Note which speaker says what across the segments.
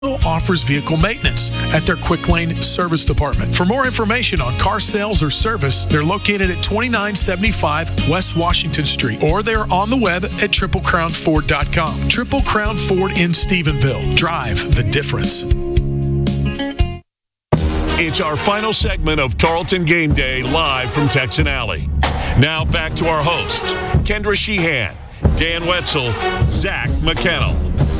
Speaker 1: offers vehicle maintenance at their Quick Lane Service Department. For more information on car sales or service, they're located at 2975 West Washington Street, or they're on the web at triplecrownford.com. Triple Crown Ford in Stephenville. Drive the difference.
Speaker 2: It's our final segment of Tarleton Game Day live from Texan Alley. Now back to our hosts, Kendra Sheehan, Dan Wetzel, Zach McKennell.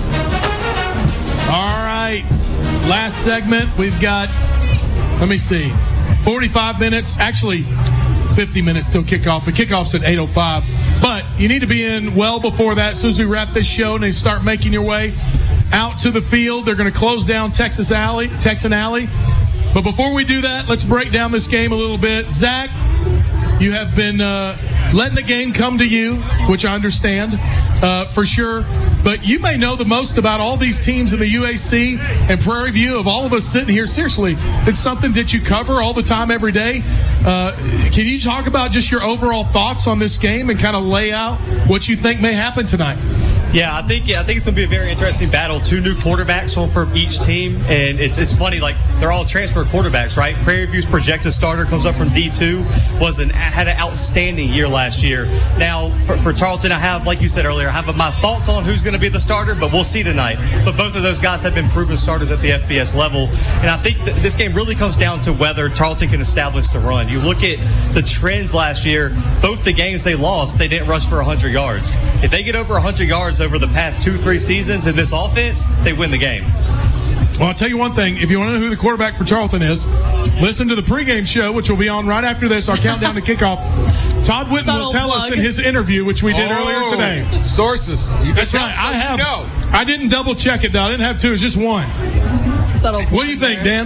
Speaker 1: All right, last segment. We've got, 45 minutes. Actually, 50 minutes till kickoff. The kickoff's at 8:05. But you need to be in well before that. As soon as we wrap this show and they start making your way out to the field, they're going to close down Texan Alley. But before we do that, let's break down this game a little bit. Zach, you have been letting the game come to you, which I understand for sure. But you may know the most about all these teams in the UAC and Prairie View of all of us sitting here. Seriously, it's something that you cover all the time, every day. Can you talk about just your overall thoughts on this game and kind of lay out what you think may happen tonight?
Speaker 3: Yeah, I think it's going to be a very interesting battle. Two new quarterbacks, one for each team, and it's funny, like they're all transfer quarterbacks, right? Prairie View's projected starter comes up from D2, had an outstanding year last year. Now for Tarleton, I have, like you said earlier, I have my thoughts on who's going to be the starter, but we'll see tonight. But both of those guys have been proven starters at the FBS level, and I think this game really comes down to whether Tarleton can establish the run. You look at the trends last year; both the games they lost, they didn't rush for 100 yards. If they get over 100 yards over the past 2-3 seasons in this offense, they win the game.
Speaker 1: Well, I'll tell you one thing. If you want to know who the quarterback for Tarleton is, listen to the pregame show, which will be on right after this, our countdown to kickoff. Todd Whitten will tell us in his interview, which we did earlier today.
Speaker 4: Sources.
Speaker 1: That's right. I didn't double check it, though. I didn't have two. It's just one.
Speaker 5: Subtle.
Speaker 1: What do you think, Dan?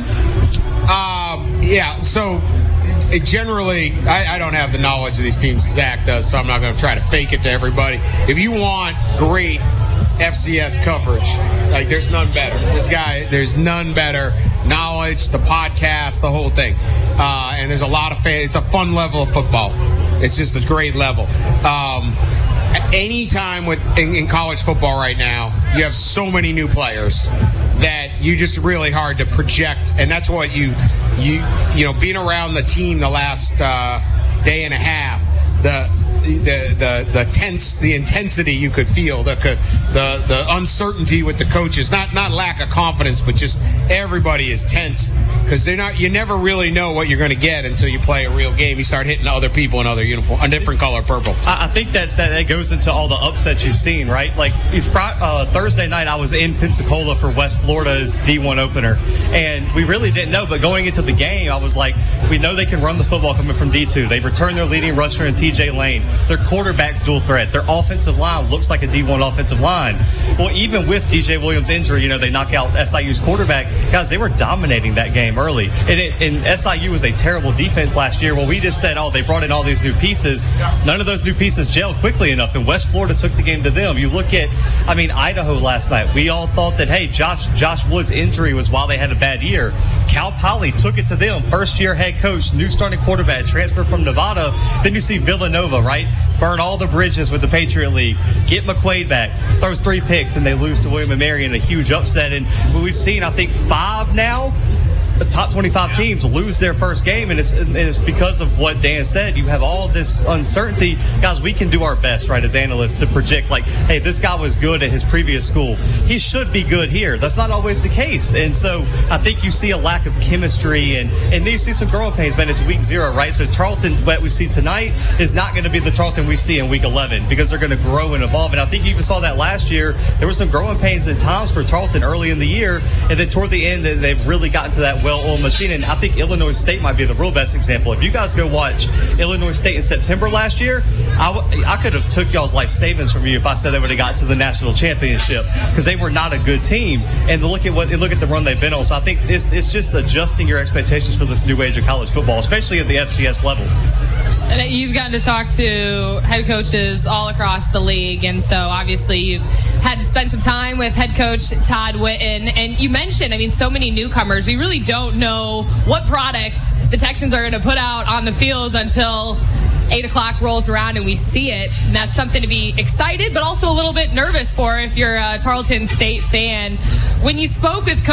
Speaker 4: So generally, I don't have the knowledge of these teams Zach does, so I'm not going to try to fake it to everybody. If you want great FCS coverage, like there's none better. This guy, there's none better. Knowledge, the podcast, the whole thing. And there's a lot of fans. It's a fun level of football. It's just a great level. Anytime in college football right now, you have so many new players that you just really hard to project, and that's what you being around the team the last day and a half, the intensity you could feel, the uncertainty with the coaches, not lack of confidence, but just everybody is tense because you never really know what you're going to get until you play a real game. You start hitting other people in other uniform, a different color purple.
Speaker 3: I think that goes into all the upsets you've seen, right? Like Thursday night, I was in Pensacola for West Florida's D1 opener, and we really didn't know. But going into the game, I was like, we know they can run the football coming from D2. They returned their leading rusher in TJ Lane. Their quarterback's dual threat. Their offensive line looks like a D1 offensive line. Well, even with DJ Williams' injury, they knock out SIU's quarterback. Guys, they were dominating that game early. And SIU was a terrible defense last year. Well, we just said, they brought in all these new pieces. None of those new pieces gelled quickly enough, and West Florida took the game to them. You look at, Idaho last night. We all thought that, hey, Josh Wood's injury was why they had a bad year. Cal Poly took it to them. First-year head coach, new starting quarterback, transfer from Nevada. Then you see Villanova, right? Burn all the bridges with the Patriot League. Get McQuaid back. Throws 3 picks, and they lose to William & Mary in a huge upset. And we've seen, I think, 5 now. The top 25 teams lose their first game, and it's because of what Dan said. You have all this uncertainty. Guys, we can do our best, right, as analysts to project, like, hey, this guy was good at his previous school. He should be good here. That's not always the case. And so I think you see a lack of chemistry, and you see some growing pains, man. It's week 0, right? So Tarleton, what we see tonight, is not going to be the Tarleton we see in week 11 because they're going to grow and evolve. And I think you even saw that last year. There were some growing pains at times for Tarleton early in the year, and then toward the end, they've really gotten to that well-oiled machine. And I think Illinois State might be the real best example. If you guys go watch Illinois State in September last year, I could have took y'all's life savings from you if I said they would have got to the national championship because they were not a good team. And look at the run they've been on. So I think it's just adjusting your expectations for this new age of college football, especially at the FCS level.
Speaker 5: And you've gotten to talk to head coaches all across the league, and so obviously you've had to spend some time with head coach Todd Whitten. And you mentioned, so many newcomers. We really don't know what product the Texans are going to put out on the field until 8 o'clock rolls around and we see it. And that's something to be excited, but also a little bit nervous for if you're a Tarleton State fan. When you spoke with Coach